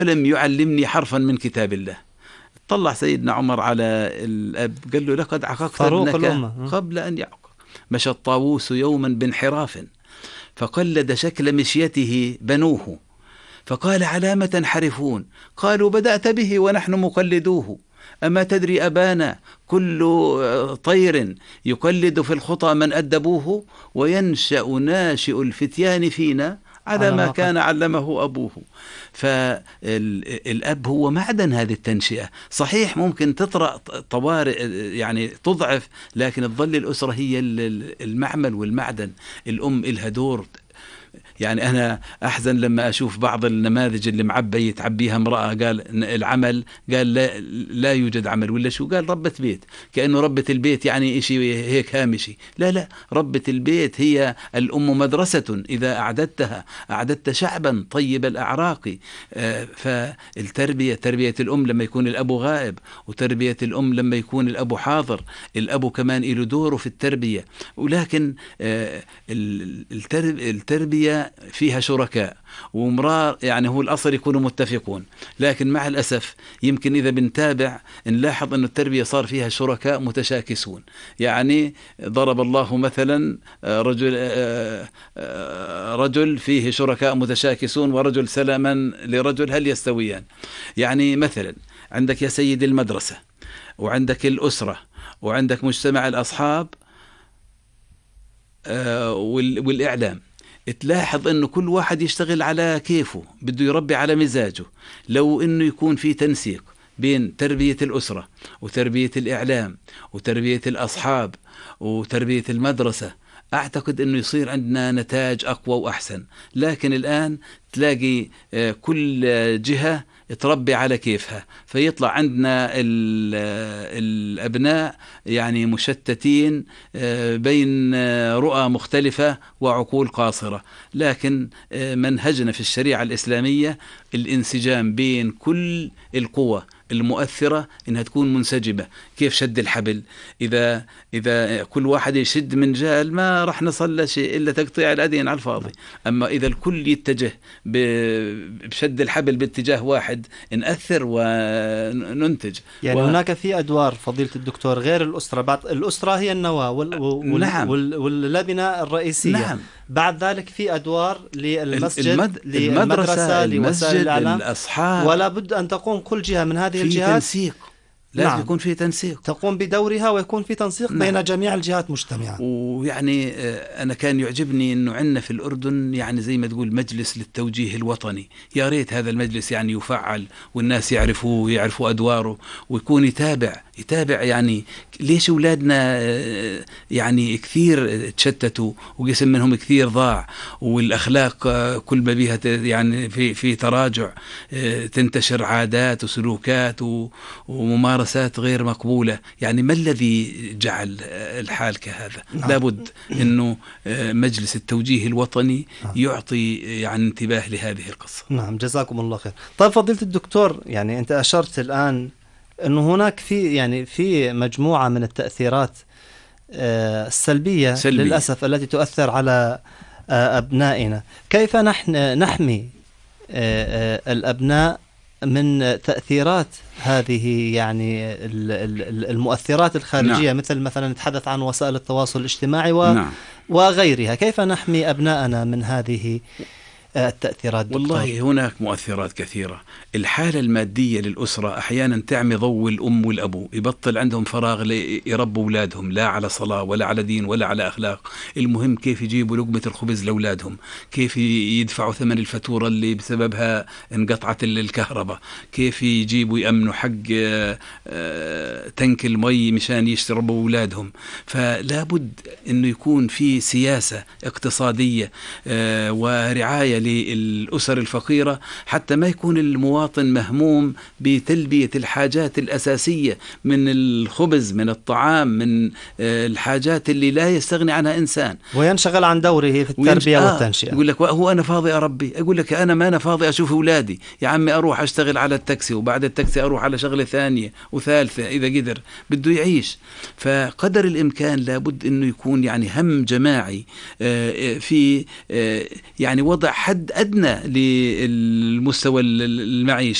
لم يعلمني حرفا من كتاب الله. طلع سيدنا عمر على الأب قال له: لقد عققت ابنك قبل أن يعقق. مشى الطاووس يوما بانحراف فقلد شكل مشيته بنوه، فقال: على ما تنحرفون؟ قالوا: بدأت به ونحن مقلدوه. أما تدري أبانا كل طير يقلد في الخطى من أدبوه، وينشأ ناشئ الفتيان فينا على ما كان علمه أبوه. فالأب هو معدن هذه التنشئة. صحيح ممكن تطرأ طوارئ يعني تضعف، لكن تظل الأسرة هي المعمل والمعدن. الأم إلها دور. يعني أنا أحزن لما أشوف بعض النماذج اللي معبية تعبيها امرأة، قال العمل، قال لا يوجد عمل، ولا شو قال؟ ربة بيت. كأنه ربة البيت يعني إشي هيك هامشي. لا، ربة البيت هي الأم مدرسة، إذا أعددتها أعددت شعبا طيب الأعراق. فالتربية، تربية الأم لما يكون الأب غائب، وتربية الأم لما يكون الأب حاضر. الأب كمان له دوره في التربية. ولكن التربية فيها شركاء ومرار، يعني هو الأصل يكونوا متفقون، لكن مع الأسف يمكن إذا بنتابع نلاحظ أن التربية صار فيها شركاء متشاكسون. يعني ضرب الله مثلا رجل فيه شركاء متشاكسون ورجل سلما لرجل، هل يستويان؟ يعني مثلا عندك يا سيد المدرسة، وعندك الأسرة، وعندك مجتمع الأصحاب والإعلام. تلاحظ أنه كل واحد يشتغل على كيفه، بده يربي على مزاجه. لو أنه يكون في تنسيق بين تربية الأسرة وتربية الإعلام وتربية الأصحاب وتربية المدرسة، أعتقد أنه يصير عندنا نتاج أقوى وأحسن. لكن الآن تلاقي كل جهة تربي على كيفها، فيطلع عندنا الأبناء يعني مشتتين بين رؤى مختلفة وعقول قاصرة. لكن منهجنا في الشريعة الإسلامية الانسجام بين كل القوى المؤثرة، إنها تكون منسجمة. كيف شد الحبل؟ إذا كل واحد يشد من جال ما راح نصل لشيء إلا تقطيع الأيدين على الفاضي. أما إذا الكل يتجه بشد الحبل باتجاه واحد نأثر وننتج. يعني هناك في أدوار فضيلة الدكتور غير الأسرة. بعد الأسرة هي النواة نعم. واللبنة الرئيسية. نعم. بعد ذلك في أدوار للمسجد، المدرسة، لوسائل الإعلام، الأصحاب. ولا بد أن تقوم كل جهة من هذه الجهات في تنسيق. لازم يكون في تنسيق، تقوم بدورها ويكون في تنسيق بين جميع الجهات مجتمعا. ويعني أنا كان يعجبني أنه عندنا في الأردن يعني زي ما تقول مجلس للتوجيه الوطني. يا ريت هذا المجلس يعني يفعل والناس يعرفوه ويعرفوا أدواره، ويكون يتابع يعني ليش أولادنا يعني كثير تشتتوا وقسم منهم كثير ضاع، والأخلاق كل ما بيها يعني في تراجع، تنتشر عادات وسلوكات وممارسات غير مقبولة. يعني ما الذي جعل الحال كهذا؟ لابد أنه مجلس التوجيه الوطني يعطي يعني انتباه لهذه القصة. نعم، جزاكم الله خير. طيب فضيلة الدكتور، يعني أنت أشرت الآن أنه هناك في مجموعة من التأثيرات السلبية للأسف التي تؤثر على أبنائنا. كيف نحمي الأبناء من تأثيرات هذه يعني المؤثرات الخارجية؟ نعم. مثلا نتحدث عن وسائل التواصل الاجتماعي نعم. وغيرها. كيف نحمي أبنائنا من هذه التأثيرات دكتور؟ والله هناك مؤثرات كثيرة. الحالة المادية للأسرة أحيانا تعمي ضوء الأم والأبو، يبطل عندهم فراغ يربوا أولادهم، لا على صلاة ولا على دين ولا على أخلاق. المهم كيف يجيبوا لقمة الخبز لأولادهم، كيف يدفعوا ثمن الفاتورة اللي بسببها انقطعت الكهرباء، كيف يجيبوا يأمنوا حق تنك المي مشان يشربوا أولادهم. فلا بد أنه يكون في سياسة اقتصادية ورعاية للأسر الفقيرة، حتى ما يكون المواطن مهموم بتلبية الحاجات الأساسية من الخبز، من الطعام، من الحاجات اللي لا يستغني عنها إنسان، وينشغل عن دوره في التربية والتنشئة. يقول لك هو أنا فاضي أربي، أقول لك أنا ما أنا فاضي أشوف أولادي. يا عمي أروح أشتغل على التاكسي، وبعد التاكسي أروح على شغلة ثانية وثالثة إذا قدر، بده يعيش. فقدر الإمكان لابد أنه يكون يعني هم جماعي في يعني وضع حل حد أدنى للمستوى المعيشي.